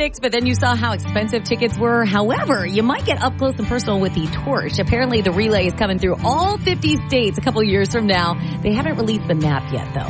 6, but then you saw how expensive tickets were. However, you might get up close and personal with the torch. Apparently, the relay is coming through all 50 states a couple years from now. They haven't released the map yet, though.